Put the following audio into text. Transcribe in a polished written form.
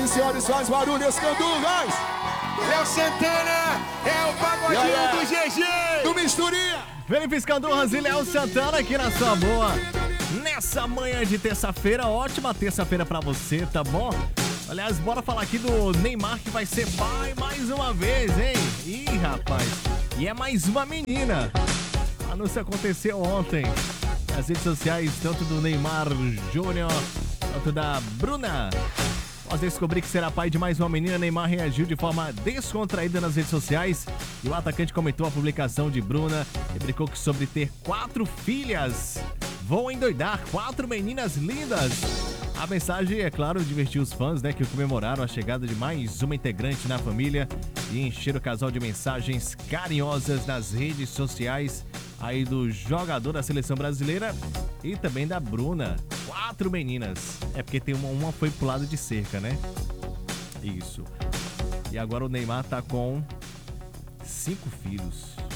e senhores, faz barulho, Escandu, vai! Léo Santana é o pagodinho do GG! Do Misturinha! Felipe Escandurras e Léo Santana aqui na sua boa. Nessa manhã de terça-feira, ótima terça-feira pra você, tá bom? Aliás, bora falar aqui do Neymar que vai ser pai mais uma vez, hein? Ih, rapaz, e é mais uma menina. O anúncio aconteceu ontem nas redes sociais, tanto do Neymar Júnior quanto da Bruna. Após descobrir que será pai de mais uma menina, Neymar reagiu de forma descontraída nas redes sociais e o atacante comentou a publicação de Bruna e brincou que sobre ter 4 filhas. Vou endoidar, 4 meninas lindas. A mensagem, é claro, divertiu os fãs, né, que comemoraram a chegada de mais uma integrante na família e encheram o casal de mensagens carinhosas nas redes sociais aí do jogador da seleção brasileira e também da Bruna. 4 meninas. É porque tem uma foi pro lado de cerca, né? Isso. E agora o Neymar tá com 5 filhos.